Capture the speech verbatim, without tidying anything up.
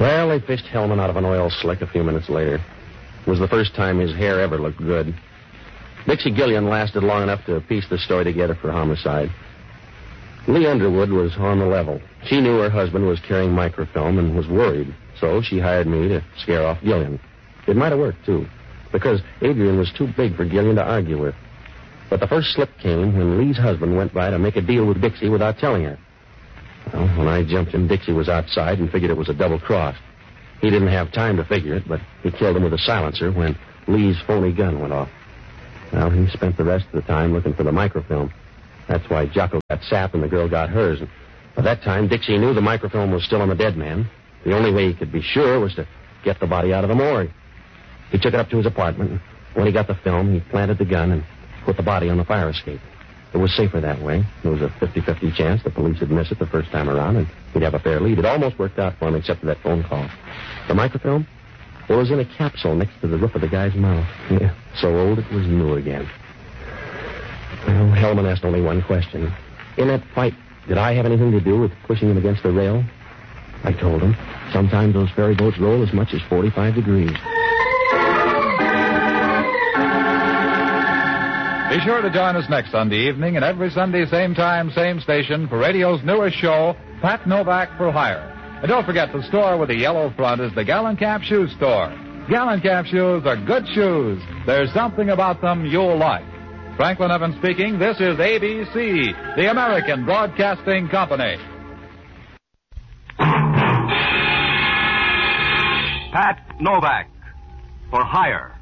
Well, they fished Hellman out of an oil slick a few minutes later. It was the first time his hair ever looked good. Dixie Gillian lasted long enough to piece the story together for homicide. Lee Underwood was on the level. She knew her husband was carrying microfilm and was worried, so she hired me to scare off Gillian. It might have worked, too, because Adrian was too big for Gillian to argue with. But the first slip came when Lee's husband went by to make a deal with Dixie without telling her. Well, when I jumped him, Dixie was outside and figured it was a double cross. He didn't have time to figure it, but he killed him with a silencer when Lee's phony gun went off. Well, he spent the rest of the time looking for the microfilm. That's why Jocko got Sap and the girl got hers. And by that time, Dixie knew the microfilm was still on the dead man. The only way he could be sure was to get the body out of the morgue. He took it up to his apartment, and when he got the film, he planted the gun and put the body on the fire escape. It was safer that way. There was a fifty-fifty chance the police would miss it the first time around, and he'd have a fair lead. It almost worked out for him, except for that phone call. The microfilm? Well, it was in a capsule next to the roof of the guy's mouth. Yeah, so old it was new again. Well, Hellman asked only one question. In that fight, did I have anything to do with pushing him against the rail? I told him. Sometimes those ferry boats roll as much as forty-five degrees. Be sure to join us next Sunday evening and every Sunday, same time, same station, for radio's newest show, Pat Novak for Hire. And don't forget, the store with the yellow front is the Gallencamp Shoe Store. Gallencamp shoes are good shoes. There's something about them you'll like. Franklin Evans speaking. This is A B C, the American Broadcasting Company. Pat Novak for Hire.